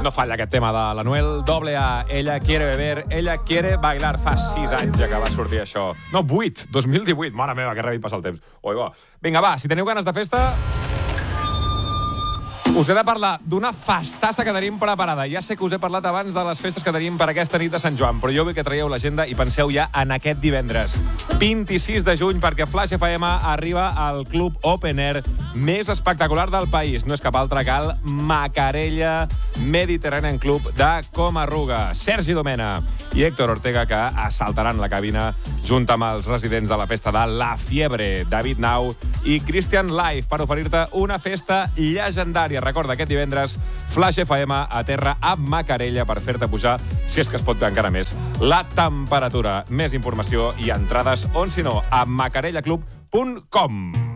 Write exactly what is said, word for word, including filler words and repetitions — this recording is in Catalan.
No falla aquest tema de l'Anuel, doble A, ella quiere beber, ella quiere bailar. Fa sis anys ja que va sortir això. No, vuit, dos mil divuit. Mare meva, que ràpid passa el temps. Oi, va. Vinga, va, si teniu ganes de festa... Us he de parlar d'una festassa que tenim preparada. Ja sé que us he parlat abans de les festes que tenim per aquesta nit de Sant Joan, però jo vull que traieu l'agenda i penseu ja en aquest divendres. vint-i-sis de juny, perquè Flash F M arriba al Club Open Air més espectacular del país. No és cap altre que el Macarella Mediterranean Club de Comarruga. Sergi Domena i Héctor Ortega, que assaltaran la cabina junt amb els residents de la festa de La Fiebre, David Nau i Christian Live, per oferir-te una festa llegendària. Recorda, aquest divendres, Flash F M a terra amb Macarella per fer-te pujar, si és que es pot fer encara més, la temperatura. Més informació i entrades, on si no, a macarellaclub punt com.